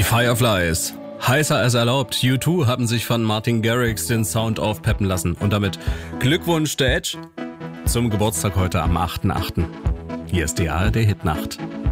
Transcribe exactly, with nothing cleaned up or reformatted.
Fireflies. Heißer als erlaubt. U zwei haben sich von Martin Garrix den Sound aufpeppen lassen. Und damit Glückwunsch, der Edge, zum Geburtstag heute am achten achten Hier ist die A R D Hitnacht.